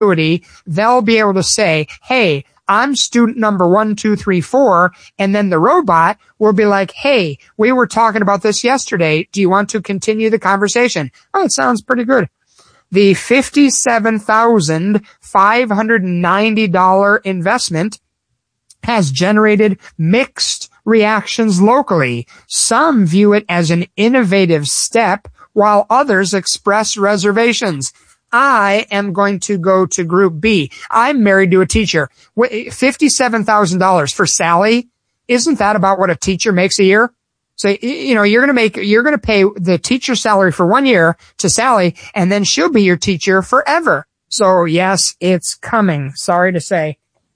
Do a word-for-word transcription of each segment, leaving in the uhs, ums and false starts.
they'll be able to say, hey, I'm student number one, two, three, four. And then the robot will be like, hey, we were talking about this yesterday. Do you want to continue the conversation? Oh, it sounds pretty good. The fifty-seven thousand five hundred ninety dollars investment has generated mixed reactions locally. Some view it as an innovative step, while others express reservations. I am going to go to group B. I'm married to a teacher. fifty-seven thousand dollars for Sally. Isn't that about what a teacher makes a year? So, you know, you're going to make, you're going to pay the teacher salary for one year to Sally, and then she'll be your teacher forever. So yes, it's coming. Sorry to say.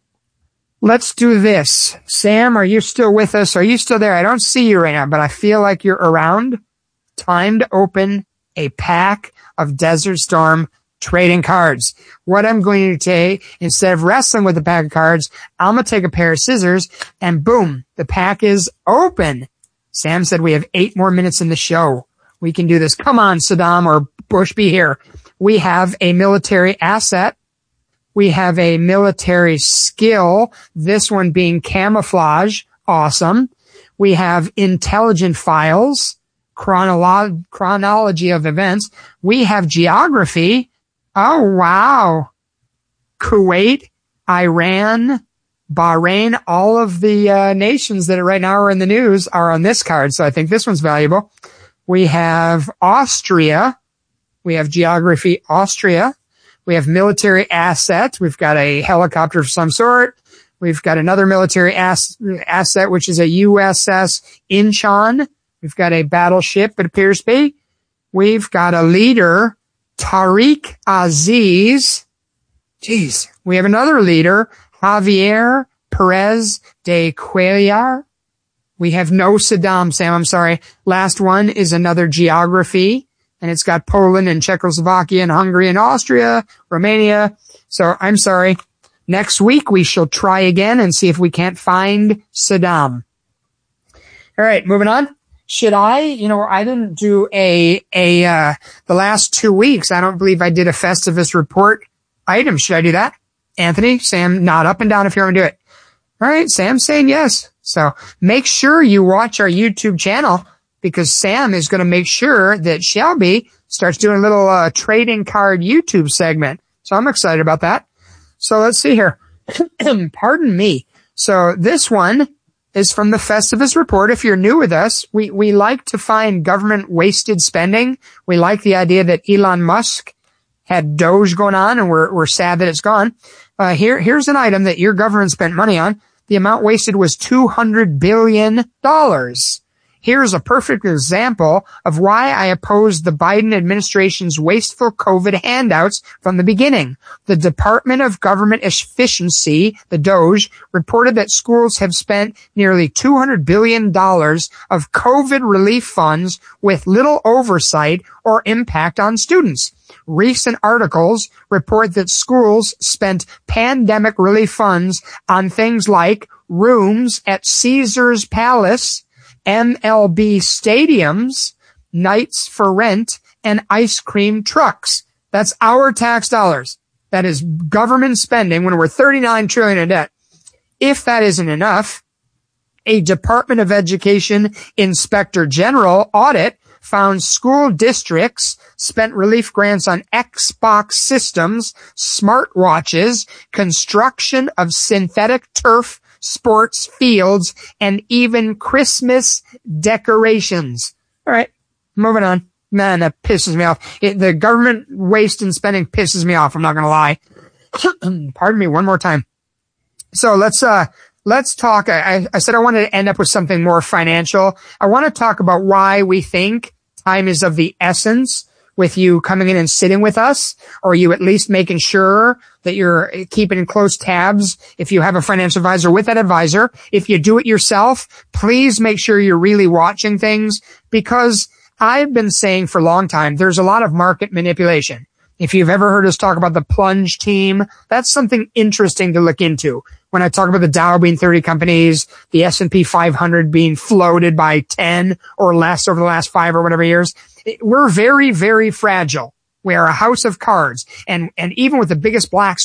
Let's do this. Sam, are you still with us? Are you still there? I don't see you right now, but I feel like you're around. Time to open a pack of Desert Storm trading cards. What I'm going to take, instead of wrestling with the pack of cards, I'm going to take a pair of scissors and boom, the pack is open. Sam said we have eight more minutes in the show. We can do this. Come on, Saddam or Bush, be here. We have a military asset. We have a military skill. This one being camouflage. Awesome. We have intelligent files. Chronolo- chronology of events. We have geography. Oh, wow. Kuwait, Iran, Bahrain, all of the uh, nations that right now are in the news are on this card. So I think this one's valuable. We have Austria. We have geography, Austria. We have military assets. We've got a helicopter of some sort. We've got another military ass- asset, which is a U S S Incheon. We've got a battleship, it appears to be. We've got a leader, Tariq Aziz. Jeez. We have another leader, Javier Perez de Cuellar. We have no Saddam, Sam, I'm sorry. Last one is another geography, and it's got Poland and Czechoslovakia and Hungary and Austria, Romania. So I'm sorry. Next week we shall try again and see if we can't find Saddam. All right, moving on. Should I, you know, I didn't do a, a, uh, the last two weeks, I don't believe I did a Festivus report item. Should I do that? Anthony, Sam, nod up and down if you want to do it. All right, Sam's saying yes. So make sure you watch our YouTube channel because Sam is going to make sure that Shelby starts doing a little, uh, trading card YouTube segment. So I'm excited about that. So let's see here. Pardon me. So this one is from the Festivus report. If you're new with us, we, we like to find government wasted spending. We like the idea that Elon Musk had Doge going on and we're, we're sad that it's gone. Uh, here, here's an item that your government spent money on. The amount wasted was two hundred billion dollars. Here's a perfect example of why I opposed the Biden administration's wasteful COVID handouts from the beginning. The Department of Government Efficiency, the DOGE, reported that schools have spent nearly two hundred billion dollars of COVID relief funds with little oversight or impact on students. Recent articles report that schools spent pandemic relief funds on things like rooms at Caesars Palace, M L B stadiums, nights for rent, and ice cream trucks. That's our tax dollars. That is government spending when we're thirty-nine trillion in debt. If that isn't enough, a Department of Education Inspector General audit found school districts spent relief grants on Xbox systems, smartwatches, construction of synthetic turf sports fields, and even Christmas decorations. All right, moving on. Man, that pisses me off. It, the government waste and spending pisses me off. I'm not going to lie. Pardon me one more time. So let's, uh, let's talk. I, I said I wanted to end up with something more financial. I want to talk about why we think time is of the essence with you coming in and sitting with us, or you at least making sure that you're keeping close tabs if you have a financial advisor with that advisor. If you do it yourself, please make sure you're really watching things, because I've been saying for a long time, there's a lot of market manipulation. If you've ever heard us talk about the plunge team, that's something interesting to look into. When I talk about the Dow being thirty companies, the S and P five hundred being floated by ten or less over the last five or whatever years, we're very, very fragile. We are a house of cards. And, and even with the biggest black